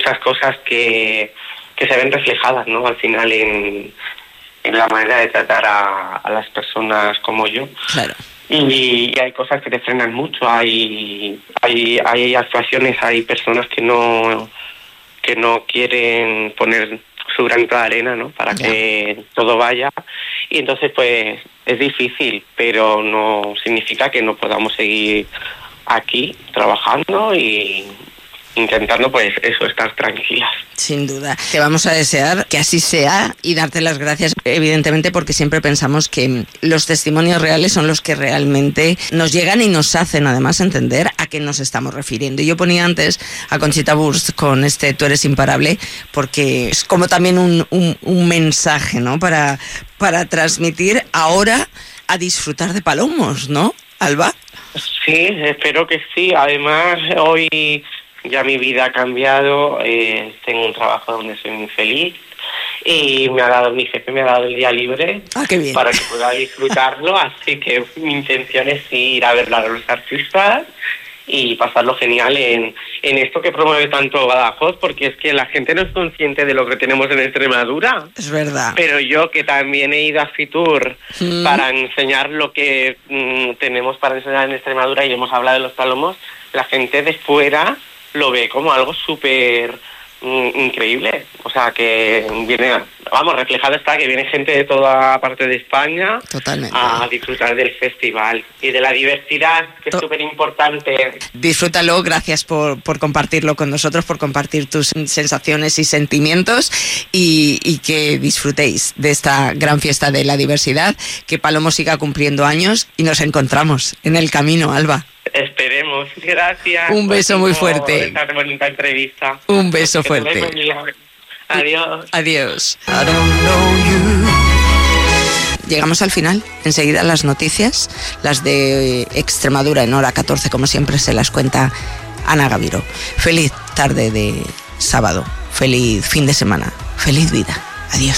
muchas cosas que se ven reflejadas, ¿no? Al final en la manera de tratar a las personas como yo. Claro. Y hay cosas que te frenan mucho, hay actuaciones, hay personas que no quieren poner su granito de arena, ¿no? Para que todo vaya, y entonces pues es difícil, pero no significa que no podamos seguir aquí trabajando y intentando pues eso, estar tranquilas. Sin duda. Te vamos a desear que así sea y darte las gracias, evidentemente, porque siempre pensamos que los testimonios reales son los que realmente nos llegan y nos hacen además entender a qué nos estamos refiriendo. Y yo ponía antes a Conchita Wurst con Tú eres imparable, porque es como también un mensaje, ¿no? Para transmitir ahora a disfrutar de palomos, ¿no, Alba? Sí, espero que sí. Además, hoy ya mi vida ha cambiado, tengo un trabajo donde soy muy feliz y mi jefe me ha dado el día libre para que pueda disfrutarlo, así que mi intención es ir a ver a los artistas y pasarlo genial en esto que promueve tanto Badajoz, porque es que la gente no es consciente de lo que tenemos en Extremadura. Es verdad. Pero yo, que también he ido a Fitur para enseñar lo que tenemos para enseñar en Extremadura, y hemos hablado de los palomos, la gente de fuera lo ve como algo súper increíble. O sea, que viene, reflejado está que viene gente de toda parte de España. Totalmente. A disfrutar del festival y de la diversidad, que es súper importante. Disfrútalo, gracias por compartirlo con nosotros, por compartir tus sensaciones y sentimientos, y que disfrutéis de esta gran fiesta de la diversidad, que Palomo siga cumpliendo años y nos encontramos en el camino, Alba. Esperemos. Gracias. Un beso muy fuerte. Esta bonita entrevista. Un beso fuerte. Adiós. Adiós. Llegamos al final. Enseguida las noticias, las de Extremadura en hora 14, como siempre se las cuenta Ana Gaviro. Feliz tarde de sábado. Feliz fin de semana. Feliz vida. Adiós.